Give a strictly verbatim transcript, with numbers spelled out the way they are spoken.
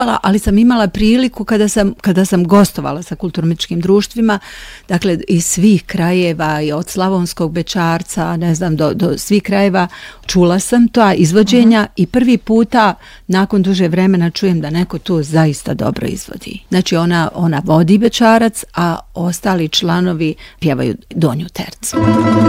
ali sam imala priliku kada sam, kada sam gostovala sa kulturno-umjetničkim društvima, dakle iz svih krajeva i od Slavonskog Bećarca, ne znam, do, do svih krajeva, čula sam to izvođenja uh-huh. i prvi puta nakon duže vremena čujem da neko to zaista dobro izvodi. Znači ona, ona vodi Bećarac, a ostali članovi pjevaju donju tercu.